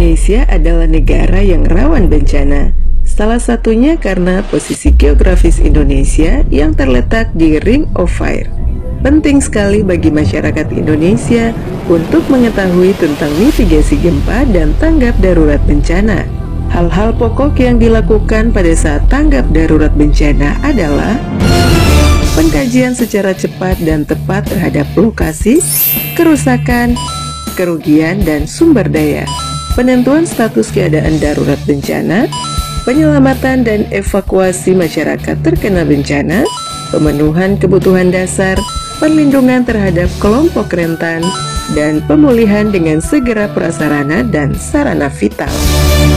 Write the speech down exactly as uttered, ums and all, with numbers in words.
Indonesia adalah negara yang rawan bencana. Salah satunya karena posisi geografis Indonesia yang terletak di Ring of Fire. Penting sekali bagi masyarakat Indonesia untuk mengetahui tentang mitigasi gempa dan tanggap darurat bencana. Hal-hal pokok yang dilakukan pada saat tanggap darurat bencana adalah pengkajian secara cepat dan tepat terhadap lokasi, kerusakan, kerugian, dan sumber daya, penentuan status keadaan darurat bencana, penyelamatan dan evakuasi masyarakat terkena bencana, pemenuhan kebutuhan dasar, perlindungan terhadap kelompok rentan, dan pemulihan dengan segera prasarana dan sarana vital.